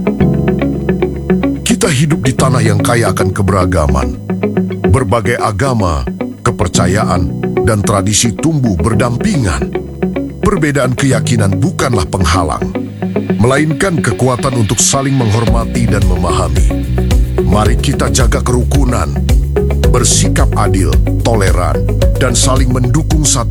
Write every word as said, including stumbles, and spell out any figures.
Kita hidup di tanah yang kaya akan keberagaman. Berbagai agama, kepercayaan, dan tradisi tumbuh berdampingan. Perbedaan keyakinan bukanlah penghalang, melainkan kekuatan untuk saling menghormati dan memahami. Mari kita jaga kerukunan, bersikap adil, toleran, dan saling mendukung satu